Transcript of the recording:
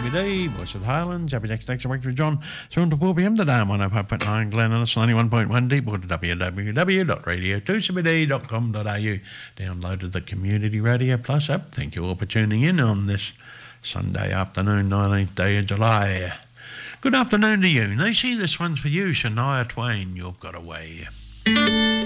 2CBD, Voice of the Highlands, Happy Jack's Next Week with John, 7 to 4 p.m. today on 105.9 Glenellis, 91.1 Deepwater, www.radio2cbd.com.au. Downloaded the Community Radio Plus app. Thank you all for tuning in on this Sunday afternoon, 19th day of July. Good afternoon to you. Nisi, this one's for you, Shania Twain, You've Got a Way.